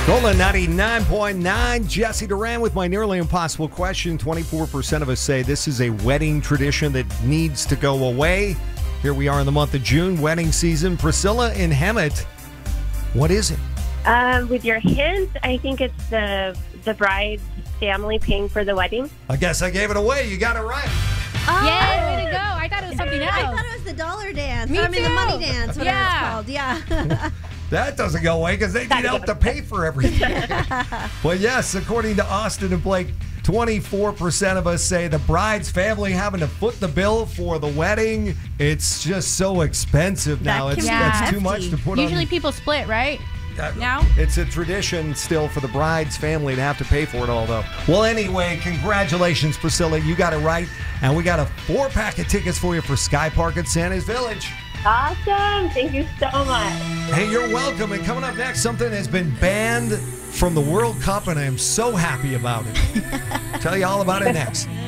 Golden 99.9. Jesse Duran with my nearly impossible question. 24% of us say this is a wedding tradition that needs to go away. Here we are in the month of June, wedding season. Priscilla in Hemet, what is it? With your hint, I think it's the bride's family paying for the wedding. I guess I gave it away. You got it right. Oh. Yay, way to go. I thought it was something else. I thought it was the dollar dance. Me I mean, too. the money dance, whatever it's called. Yeah. That doesn't go away because they need help to pay for everything. But yes, according to Austin and Blake, 24% of us say the bride's family having to foot the bill for the wedding. It's just so expensive now. That can It's be that's too hefty. much to put Usually on. people split, right? Now? It's a tradition still for the bride's family to have to pay for it all, though. Well, anyway, congratulations, Priscilla. You got it right. And we got a 4-pack of tickets for you for Sky Park at Santa's Village. Awesome. Thank you so much. Hey, you're welcome. And coming up next, something has been banned from the World Cup, and I am so happy about it. Tell you all about it next.